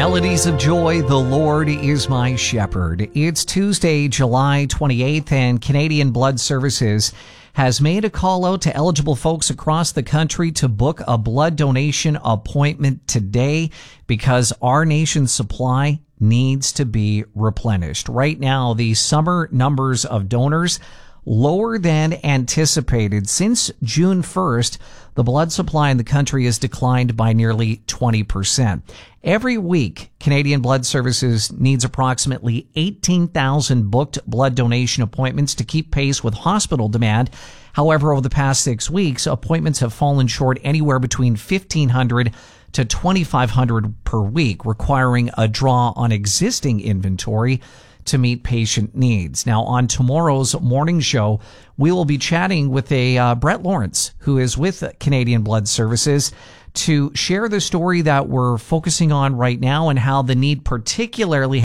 Melodies of joy, the Lord is my shepherd. It's Tuesday, July 28th, and Canadian Blood Services has made a call out to eligible folks across the country to book a blood donation appointment today because our nation's supply needs to be replenished. Right now, the summer numbers of donors lower than anticipated. Since June 1st, the blood supply in the country has declined by nearly 20%. Every week, Canadian Blood Services needs approximately 18,000 booked blood donation appointments to keep pace with hospital demand. However, over the past 6 weeks, appointments have fallen short anywhere between 1,500 to 2,500 per week, requiring a draw on existing inventory to meet patient needs. Now, on tomorrow's morning show, we will be chatting with Brett Lawrence, who is with Canadian Blood Services, to share the story that we're focusing on right now and how the need particularly